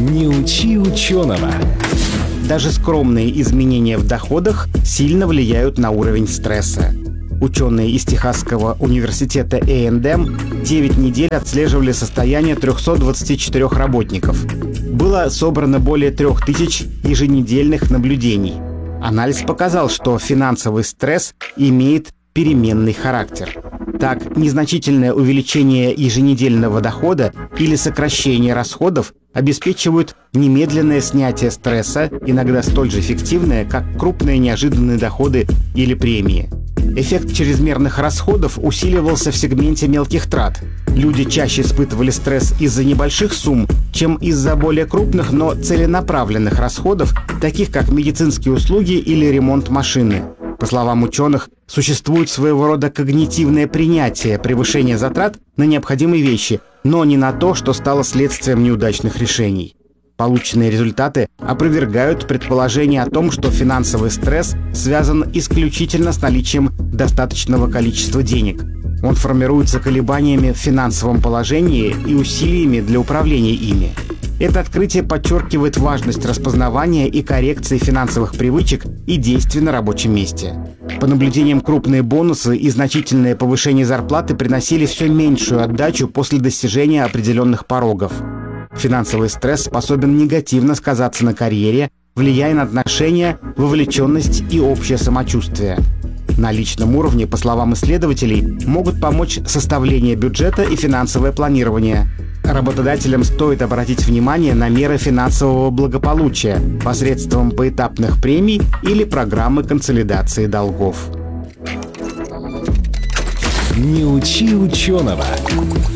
Не учи ученого. Даже скромные изменения в доходах сильно влияют на уровень стресса. Ученые из Техасского университета A&M 9 недель отслеживали состояние 324 работников. Было собрано более 3000 еженедельных наблюдений. Анализ показал, что финансовый стресс имеет переменный характер. Так, незначительное увеличение еженедельного дохода или сокращение расходов обеспечивают немедленное снятие стресса, иногда столь же эффективное, как крупные неожиданные доходы или премии. Эффект чрезмерных расходов усиливался в сегменте мелких трат. Люди чаще испытывали стресс из-за небольших сумм, чем из-за более крупных, но целенаправленных расходов, таких как медицинские услуги или ремонт машины. По словам ученых, существует своего рода когнитивное принятие превышения затрат на необходимые вещи, но не на то, что стало следствием неудачных решений. Полученные результаты опровергают предположение о том, что финансовый стресс связан исключительно с наличием достаточного количества денег. Он формируется колебаниями в финансовом положении и усилиями для управления ими. Это открытие подчеркивает важность распознавания и коррекции финансовых привычек и действий на рабочем месте. По наблюдениям, крупные бонусы и значительное повышение зарплаты приносили все меньшую отдачу после достижения определенных порогов. Финансовый стресс способен негативно сказаться на карьере, влияя на отношения, вовлеченность и общее самочувствие. На личном уровне, по словам исследователей, могут помочь составление бюджета и финансовое планирование. Работодателям стоит обратить внимание на меры финансового благополучия посредством поэтапных премий или программы консолидации долгов. Не учи ученого.